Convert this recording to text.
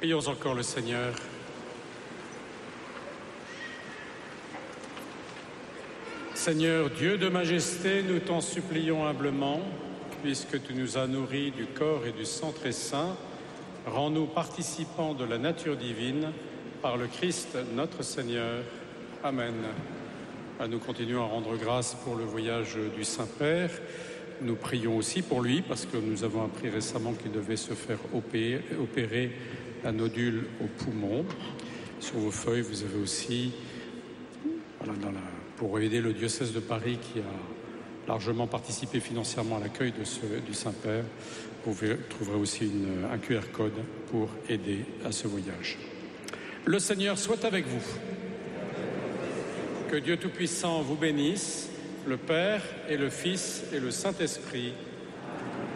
Prions encore le Seigneur. Seigneur, Dieu de majesté, nous t'en supplions humblement, puisque tu nous as nourris du corps et du sang très saint, rends-nous participants de la nature divine par le Christ notre Seigneur. Amen. Nous continuons à rendre grâce pour le voyage du Saint-Père. Nous prions aussi pour lui, parce que nous avons appris récemment qu'il devait se faire opérer un nodule au poumon. Sur vos feuilles, vous avez aussi, pour aider le diocèse de Paris qui a largement participé financièrement à l'accueil du Saint-Père, vous trouverez aussi un QR code pour aider à ce voyage. Le Seigneur soit avec vous. Que Dieu Tout-Puissant vous bénisse, le Père et le Fils et le Saint-Esprit.